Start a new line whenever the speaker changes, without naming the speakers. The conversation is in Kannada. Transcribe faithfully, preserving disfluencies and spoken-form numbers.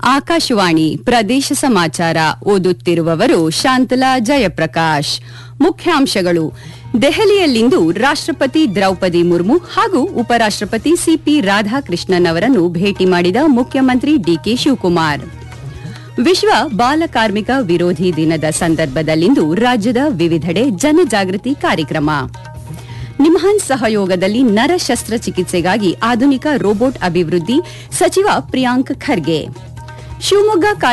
ಆಕಾಶವಾಣಿ ಪ್ರದೇಶ ಸಮಾಚಾರ ಓದುತ್ತಿರುವವರು ಶಾಂತಲಾ ಜಯಪ್ರಕಾಶ್. ಮುಖ್ಯಾಂಶಗಳು: ದೆಹಲಿಯಲ್ಲಿಂದು ರಾಷ್ಟ್ರಪತಿ ದ್ರೌಪದಿ ಮುರ್ಮು ಹಾಗೂ ಉಪರಾಷ್ಟ್ರಪತಿ ಸಿಪಿ ರಾಧಾಕೃಷ್ಣನ್ ಅವರನ್ನು ಭೇಟಿ ಮಾಡಿದ ಮುಖ್ಯಮಂತ್ರಿ ಡಿಕೆ ಶಿವಕುಮಾರ್. ವಿಶ್ವ ಬಾಲಕಾರ್ಮಿಕ ವಿರೋಧಿ ದಿನದ ಸಂದರ್ಭದಲ್ಲಿಂದು ರಾಜ್ಯದ ವಿವಿಧೆಡೆ ಜನಜಾಗೃತಿ ಕಾರ್ಯಕ್ರಮ. ನಿಮ್ಹಾನ್ಸ್ ಸಹಯೋಗದಲ್ಲಿ ನರ ಶಸ್ತ್ರಚಿಕಿತ್ಸೆಗಾಗಿ ಆಧುನಿಕ ರೋಬೋಟ್ ಅಭಿವೃದ್ಧಿ, ಸಚಿವ ಪ್ರಿಯಾಂಕ್ ಖರ್ಗೆ. ಶಿವಮೊಗ್ಗ